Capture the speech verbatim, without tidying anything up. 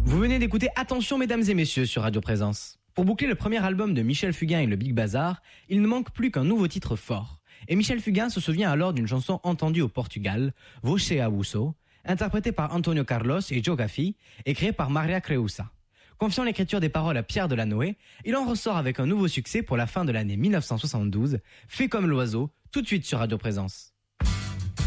Vous venez d'écouter Attention mesdames et messieurs sur Radio Présence. Pour boucler le premier album de Michel Fugain et le Big Bazar, il ne manque plus qu'un nouveau titre fort. Et Michel Fugain se souvient alors d'une chanson entendue au Portugal, Voce Abuso, interprétée par Antonio Carlos et Joe Gaffi et créée par Maria Creusa. Confiant l'écriture des paroles à Pierre Delanoë, il en ressort avec un nouveau succès pour la fin de l'année mille neuf cent soixante-douze, Fait comme l'oiseau, tout de suite sur Radio Présence.